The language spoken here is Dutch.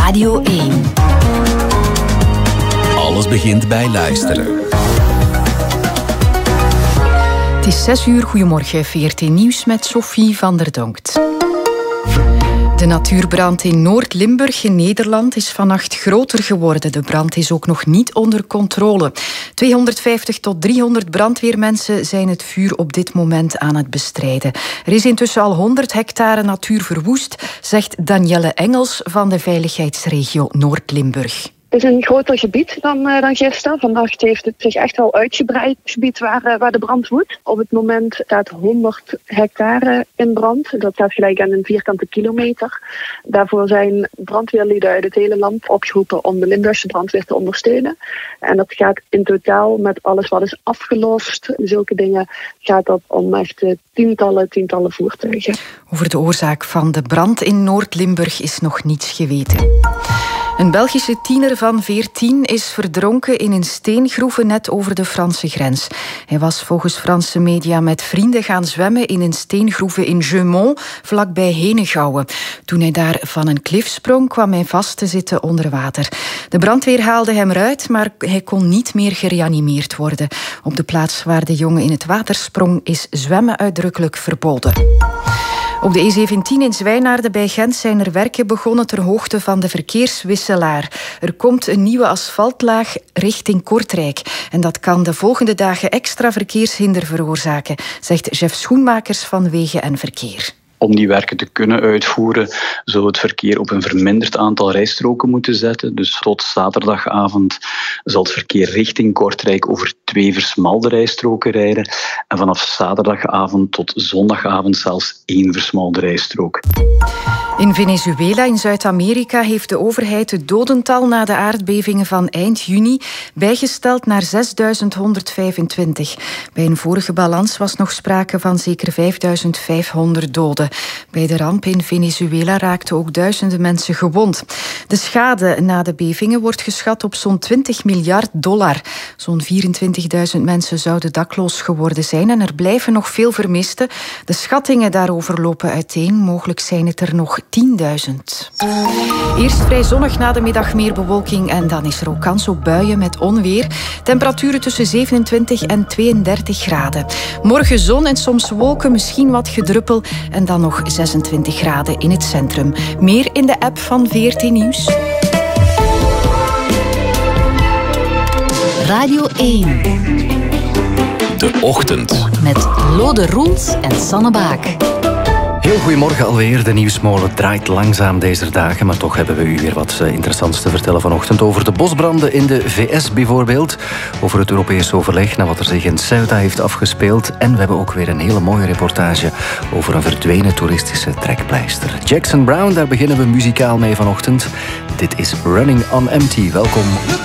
Radio 1. Alles begint bij luisteren. Het is 6 uur. Goedemorgen, VRT Nieuws met Sophie van der Donkt. De natuurbrand in Noord-Limburg in Nederland is vannacht groter geworden. De brand is ook nog niet onder controle. 250 tot 300 brandweermensen zijn het vuur op dit moment aan het bestrijden. Er is intussen al 100 hectare natuur verwoest, zegt Danielle Engels van de veiligheidsregio Noord-Limburg. Het is een groter gebied dan gisteren. Vannacht heeft het zich echt wel uitgebreid, het gebied waar de brand woedt. Op het moment staat 100 hectare in brand. Dat staat gelijk aan een vierkante kilometer. Daarvoor zijn brandweerlieden uit het hele land opgeroepen om de Limburgse brandweer te ondersteunen. En dat gaat in totaal met alles wat is afgelost, zulke dingen, gaat dat om echt tientallen voertuigen. Over de oorzaak van de brand in Noord-Limburg is nog niets geweten. Een Belgische tiener van 14 is verdronken in een steengroeve net over de Franse grens. Hij was volgens Franse media met vrienden gaan zwemmen in een steengroeve in Jeumont, vlakbij Henegouwen. Toen hij daar van een klif sprong, kwam hij vast te zitten onder water. De brandweer haalde hem eruit, maar hij kon niet meer gereanimeerd worden. Op de plaats waar de jongen in het water sprong is zwemmen uitdrukkelijk verboden. Op de E17 in Zwijnaarden bij Gent zijn er werken begonnen ter hoogte van de verkeerswisselaar. Er komt een nieuwe asfaltlaag richting Kortrijk. En dat kan de volgende dagen extra verkeershinder veroorzaken, zegt Jeff Schoenmakers van Wegen en Verkeer. Om die werken te kunnen uitvoeren, zou het verkeer op een verminderd aantal rijstroken moeten zetten. Dus tot zaterdagavond zal het verkeer richting Kortrijk over 2 versmalde rijstroken rijden. En vanaf zaterdagavond tot zondagavond zelfs 1 versmalde rijstrook. In Venezuela in Zuid-Amerika heeft de overheid het dodental na de aardbevingen van eind juni bijgesteld naar 6.125. Bij een vorige balans was nog sprake van zeker 5.500 doden. Bij de ramp in Venezuela raakten ook duizenden mensen gewond. De schade na de bevingen wordt geschat op zo'n $20 miljard. Zo'n 24.000 mensen zouden dakloos geworden zijn en er blijven nog veel vermisten. De schattingen daarover lopen uiteen. Mogelijk zijn het er nog 10.000. Eerst vrij zonnig, na de middag meer bewolking en dan is er ook kans op buien met onweer. Temperaturen tussen 27 en 32 graden. Morgen zon en soms wolken, misschien wat gedruppel en dan nog 26 graden in het centrum. Meer in de app van VRT Nieuws. Radio 1. De Ochtend. Met Lode Roels en Sanne Baak. Heel goedemorgen alweer. De nieuwsmolen draait langzaam deze dagen, maar toch hebben we u weer wat interessants te vertellen vanochtend over de bosbranden in de VS bijvoorbeeld, over het Europees overleg naar wat er zich in Ceuta heeft afgespeeld en we hebben ook weer een hele mooie reportage over een verdwenen toeristische trekpleister. Jackson Browne, daar beginnen we muzikaal mee vanochtend. Dit is Running on Empty. Welkom.